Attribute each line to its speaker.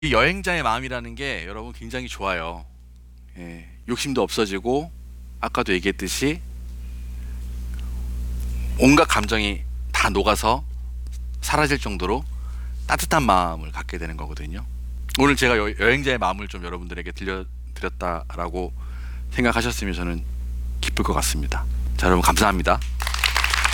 Speaker 1: 이 여행자의 마음이라는 게 여러분 굉장히 좋아요. 예, 욕심도 없어지고 아까도 얘기했듯이 온갖 감정이 다 녹아서 사라질 정도로 따뜻한 마음을 갖게 되는 거거든요. 오늘 제가 여행자의 마음을 좀 여러분들에게 들려드렸다라고 생각하셨으면 저는 기쁠 것 같습니다. 자, 여러분 감사합니다.